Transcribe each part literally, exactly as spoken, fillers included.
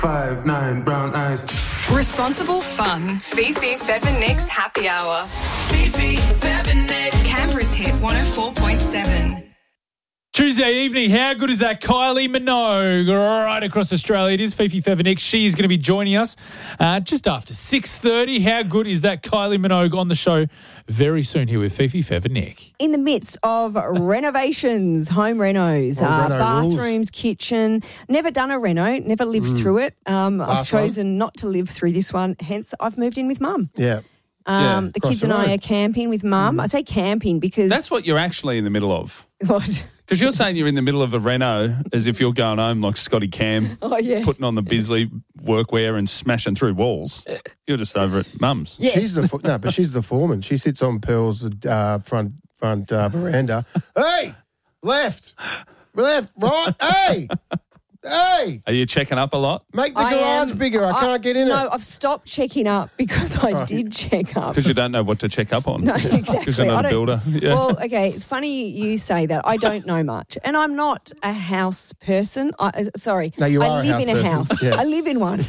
Five, nine, brown eyes. Responsible fun. Fifi, Fev and Nick's Happy Hour. Fifi, Fev and Nick. Canberra's hit one oh four point seven. Tuesday evening, how good is that? Kylie Minogue, right across Australia. It is Fifi Fev and Nick. She's going to be joining us uh, just after six thirty. How good is that? Kylie Minogue on the show very soon here with Fifi Fev and Nick. In the midst of renovations, home renos, Well, uh, reno bathrooms, kitchen. Never done a reno, never lived Mm. through it. Um, I've Last one? chosen not to live through this one. Hence, I've moved in with Mum. Yeah. Um, Yeah, the across kids the and I road. are camping with Mum. I say camping because... That's what you're actually in the middle of. What? Because you're saying you're in the middle of a reno as if you're going home like Scotty Cam, Oh, yeah. putting on the Bisley workwear and smashing through walls. You're just over at Mum's. Yes. She's the fo- no, but she's the foreman. She sits on Pearl's uh, front front uh, veranda. Hey, left, left, right. Hey, hey, Are you checking up a lot? make the I garage am- bigger. I can't get in no, it. I've stopped checking up because I did check up. Because you don't know what to check up on. No, exactly. Because you're not I a don't- builder. Yeah. Well, okay, it's funny you say that. I don't know much, and I'm not a house person. I, uh, sorry, No, you I are a live house in a person. house. Yes. I live in one.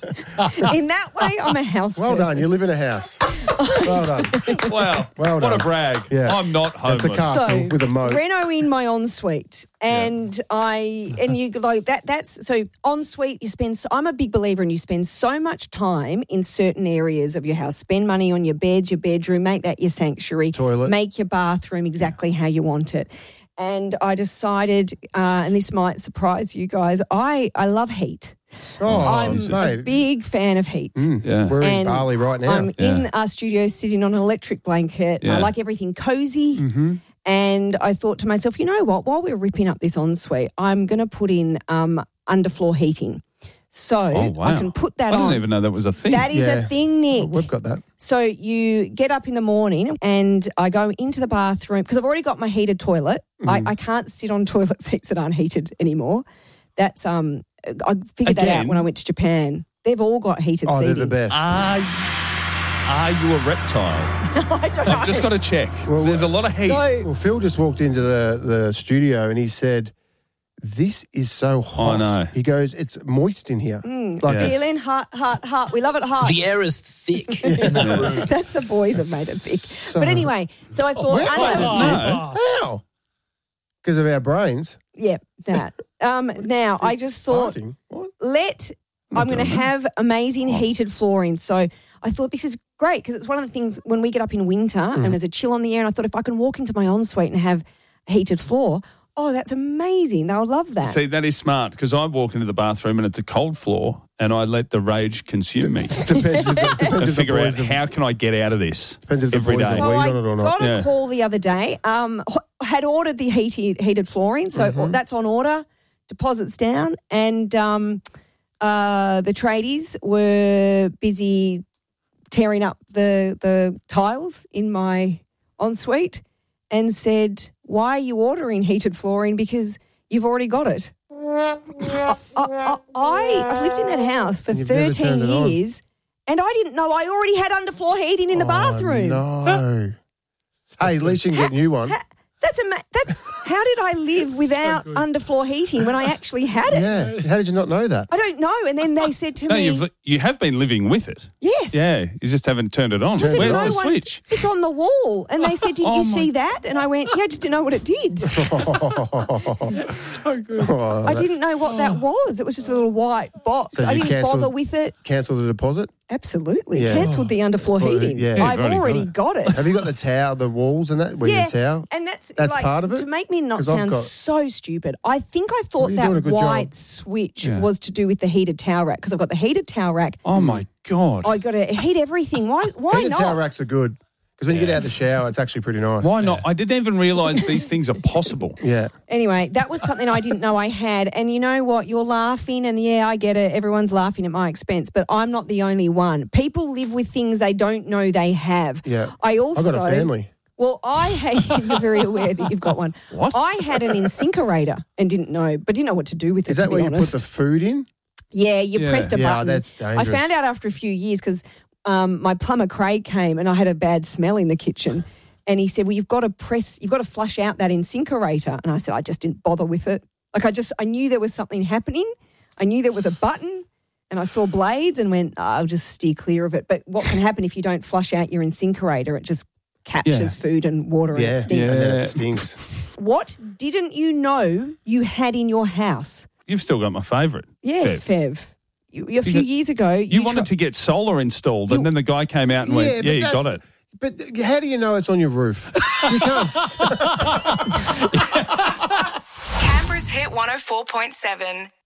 In that way, I'm a house Well person. done. You live in a house. Well done. wow. Well what done. a brag. Yeah. I'm not That's a homeless. castle So, with a moat. Reno in my ensuite, and I and you like that. That's so ensuite. You spend. So, I'm a big believer, and you spend so much time in certain areas of your house. Spend money on your bed, your bedroom. Make that your sanctuary. Toilet. Make your bathroom exactly how you want it. And I decided, uh, and this might surprise you guys. I I love heat. Oh, I'm Jesus. a mate. big fan of heat. Yeah. We're in And Bali right now. I'm in Yeah. our studio sitting on an electric blanket. Yeah. I like everything cozy. Mm-hmm. And I thought to myself, you know what? While we're ripping up this ensuite, I'm going to put in um, underfloor heating. So Oh, wow. I can put that I didn't on. even know that was a thing. That is Yeah. a thing, Nick. Oh, we've got that. So you get up in the morning and I go into the bathroom because I've already got my heated toilet. I, I can't sit on toilet seats that aren't heated anymore. That's um, I figured that out Again? when I went to Japan. They've all got heated Oh, they're seating. the best. Are, are you a reptile? I don't know. I've just got to check. Well, There's a lot of heat. So- Well, Phil just walked into the, the studio and he said, "This is so hot." I know. He goes, "It's moist in here." Like Yes. Feeling hot, hot, hot. We love it hot. The air is thick in that room. That's the boys have made it big. But anyway, so I thought, Where- under, No. How? Because of our brains. yeah, that. Um, now I just thought, Farting. What? let I'm going to have amazing heated flooring. So I thought this is great because it's one of the things when we get up in winter Mm. and there's a chill on the air. And I thought if I can walk into my ensuite and have a heated floor, oh, that's amazing. They'll love that. See, that is smart because I walk into the bathroom and it's a cold floor and I let the rage consume me. Depends if, the- depends and if the figure out boys have, how can I get out of this depends if the every boys day. have So weed I on it or not. got a Yeah. call the other day. Um, h- had ordered the heated heated flooring, so Mm-hmm. that's on order. Deposits down, and um, uh, the tradies were busy tearing up the the tiles in my ensuite, and said, "Why are you ordering heated flooring? Because you've already got it." I, I, I, I've lived in that house for You've never thirteen turned it on. years, and I didn't know I already had underfloor heating in the bathroom. Oh, no. Hey, at least you can get a new one. Ha- That's ama- That's how did I live without underfloor heating when I actually had it? Yeah. How did you not know that? I don't know. And then they said to No, me, you've, li- you have been living with it. "Yes, Yeah, you just haven't turned it on. I said, Where's "No the one- switch? It's on the wall." And they said, "Did Oh you my- see that?" And I went, "Yeah, I just didn't know what it did. So good. Oh, I didn't know what that was. It was just a little white box. So I you didn't cancelled- bother with it. Cancel the deposit? Absolutely, Yeah. cancelled the underfloor Well, heating. yeah. Yeah, I've you've already already got it. Have you got the towel, the walls and that? Where yeah, your towel? and that's That's like, part of it? to make me not 'Cause I've sound got- so stupid. I think I Well, thought you're doing a that good white job. switch Yeah. was to do with the heated towel rack because I've got the heated towel rack. Oh, my God. I got to heat everything. Why? Why Heated not? towel racks are good. Because when you get out of the shower, it's actually pretty nice. Why not? I didn't even realise these things are possible. Yeah. Anyway, that was something I didn't know I had. And you know what? You're laughing, and yeah, I get it. Everyone's laughing at my expense, but I'm not the only one. People live with things they don't know they have. Yeah. I also I've got a family. Well, I had, you're very aware that you've got one. What? I had an incinerator and didn't know, but didn't know what to do with it. Is that to be where you honest. put the food in? Yeah, you Yeah. pressed a Yeah, button. that's I dangerous. found out after a few years because um, my plumber Craig came and I had a bad smell in the kitchen, and he said, "Well, you've got to press, you've got to flush out that incinerator." And I said, "I just didn't bother with it. Like I just, I knew there was something happening. I knew there was a button." And I saw blades and went, oh, I'll just steer clear of it. But what can happen if you don't flush out your incinerator? It just captures Yeah. food and water and Yeah, it stinks. and then Yeah. it stinks. What didn't you know you had in your house? You've still got my favourite. Yes, Fev. Fev. You, a few got- years ago, You, you wanted try- to get solar installed, and then the guy came out and went, "Yeah, you got it." But how do you know it's on your roof? You can't. s- Canberra's Hit one oh four point seven.